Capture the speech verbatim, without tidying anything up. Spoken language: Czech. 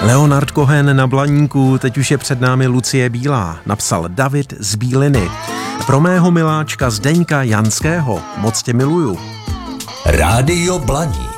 Leonard Cohen na Blaníku, teď už je před námi Lucie Bílá, napsal David z Bíliny. Pro mého miláčka Zdeňka Janského, moc tě miluju. Rádio Blaník.